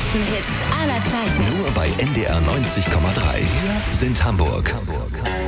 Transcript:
größten Hits aller Zeiten. Nur bei NDR 90,3. Wir sind Hamburg.